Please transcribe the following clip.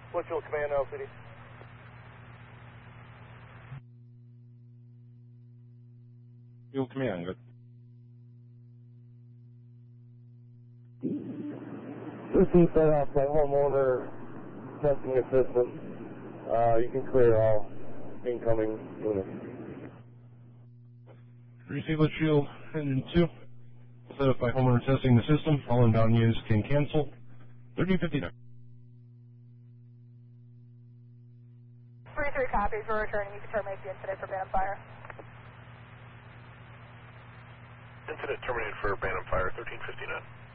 Litchfield Command, LCD. Field Command, good. System set up by homeowner testing the system. You can clear all incoming units. Receive Litchfield Engine 2. Set up by homeowner testing the system. All inbound units can cancel. 1359. 3-3 copies. We're returning. You can terminate the incident for Bantam Fire. Incident terminated for Bantam Fire, 1359.